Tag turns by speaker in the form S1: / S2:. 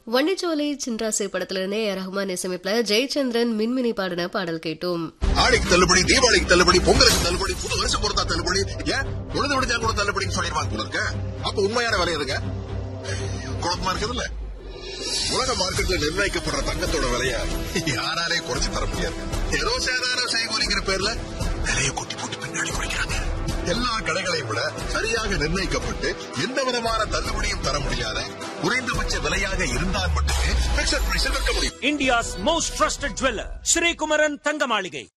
S1: வண்டிச்சோலை சின்ராசை படத்துல இருந்தே ரஹ்மான் இசையமைப்புல ஜெயச்சந்திரன் மின்மினி பாடின பாடல் கேட்டோம்.
S2: ஆடிக்கு தள்ளுபடி, தீபாவளிக்கு தள்ளுபடி, பொங்கலுக்கு தள்ளுபடி, புது வருஷம் பொறுத்தா தள்ளுபடி, ஏன் உழுது விடுஞ்சா கூட தள்ளுபடின்னு சொல்லிடுவாங்க போல இருக்க. அப்ப உண்மையான விலை எதுங்க? குழப்பமா இருக்குதுல்ல. உலக மார்க்கெட்ல நிர்ணயிக்கப்படுற தங்கத்தோட விலைய யாராலே குறைச்சு தர முடியாது. ஏதோ சேதாரம் செய்கூலிங்கிற பேர்ல விலையை கொட்டி போட்டு பின்னாடி குறைக்கிறாங்க. எல்லா கடைகளையும் விட சரியாக நிர்ணயிக்கப்பட்டு எந்த விதமான தள்ளுபடியும் தர முடியாத குறைந்தபட்ச விலையாக இருந்தால் மட்டுமே பிக்ஸட் பிரைஸில் விற்க முடியும்.
S3: India's most trusted jeweler, Sri Kumaran தங்க மாளிகை.